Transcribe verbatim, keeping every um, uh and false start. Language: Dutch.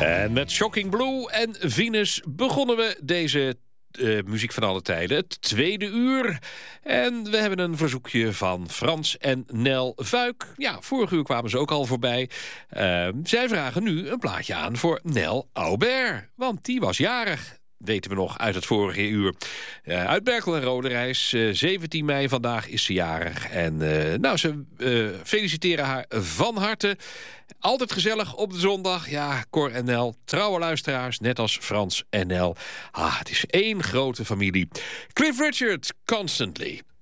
En met Shocking Blue en Venus begonnen we deze uh, muziek van alle tijden. Het tweede uur. En we hebben een verzoekje van Frans en Nel Vuik. Ja, vorig uur kwamen ze ook al voorbij. Uh, zij vragen nu een plaatje aan voor Nel Aubert. Want die was jarig. Weten we nog uit het vorige uur. Uh, uit Berkel en Roderijs. Uh, zeventien mei vandaag is ze jarig. En uh, nou, ze uh, feliciteren haar van harte. Altijd gezellig op de zondag. Ja, Cor en Nel, trouwe luisteraars, net als Frans en Nel. Ah, het is één grote familie. Cliff Richard, Constantly.